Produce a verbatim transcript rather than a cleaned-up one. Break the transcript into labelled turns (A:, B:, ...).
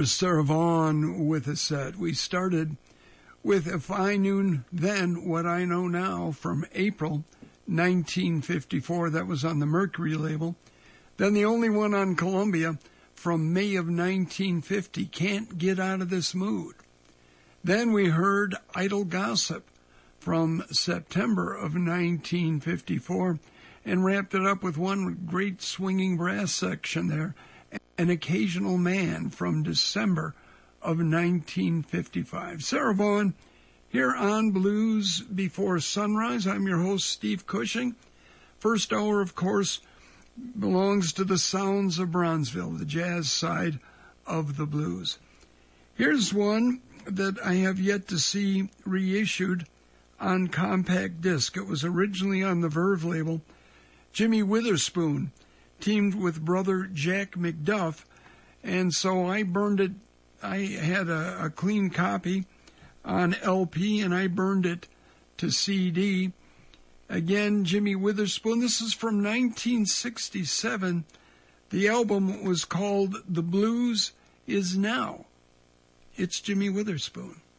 A: There's Sarah Vaughan with a set. We started with If I Knew Then What I Know Now from April nineteen fifty-four. That was on the Mercury label. Then the only one on Columbia from May of nineteen fifty, Can't Get Out of This Mood. Then we heard Idle Gossip from September of nineteen fifty-four and wrapped it up with one great swinging brass section there, An Occasional Man from December of nineteen fifty-five. Sarah Vaughan here on Blues Before Sunrise. I'm your host, Steve Cushing. First hour, of course, belongs to the sounds of Bronzeville, the jazz side of the blues. Here's one that I have yet to see reissued on compact disc. It was originally on the Verve label. Jimmy Witherspoon teamed with brother Jack McDuff, and so I burned it. I had a, a clean copy on L P, and I burned it to C D. Again, Jimmy Witherspoon. This is from nineteen sixty-seven. The album was called The Blues Is Now. It's Jimmy Witherspoon.